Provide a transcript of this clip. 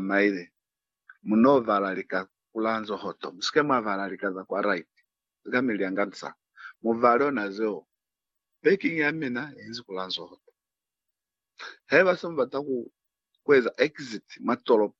maile munovalalika kulanzo hoto msike mwavalalika za kwa right zikamilianganisa muvalo nazio baking yamina yenzi kulanzo hoto heva sombata kweza exit matolo